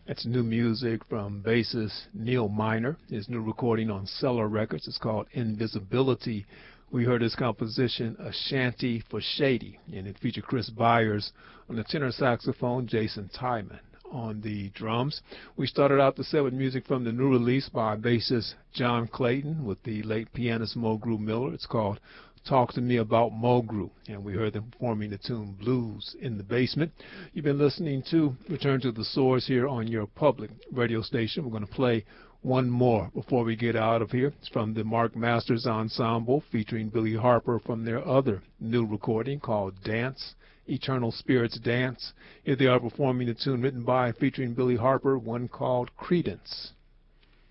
That's new music from bassist Neil Miner. His new recording on Cellar Records is called Invisibility. We heard his composition, A Shanty for Shady, and it featured Chris Byers on the tenor saxophone, Jason Tyman on the drums. We started out the set with music from the new release by bassist John Clayton with the late pianist Mulgrew Miller. It's called Talk to Me About Mulgrew, and we heard them performing the tune Blues in the Basement. You've been listening to Return to the Source here on your public radio station. We're going to play one more before we get out of here. It's from the Mark Masters Ensemble featuring Billy Harper from their other new recording called Dance, Eternal Spirits Dance. Here they are performing the tune written by and featuring Billy Harper, one called Credence.